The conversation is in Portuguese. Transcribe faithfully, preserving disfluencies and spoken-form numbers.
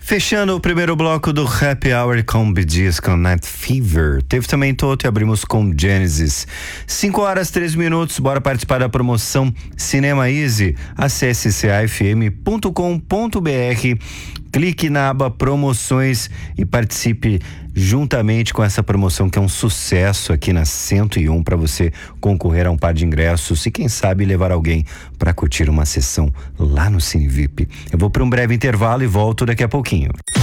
Fechando o primeiro bloco do Happy Hour com Bee Gees com Night Fever. Teve também Toto e abrimos com Genesis. cinco horas, três minutos. Bora participar da promoção Cinema Easy. Acesse c a f m ponto com ponto b r. Clique na aba promoções e participe juntamente com essa promoção que é um sucesso aqui na cento e um para você concorrer a um par de ingressos e quem sabe levar alguém para curtir uma sessão lá no Cine V I P. Eu vou para um breve intervalo e volto daqui a pouquinho.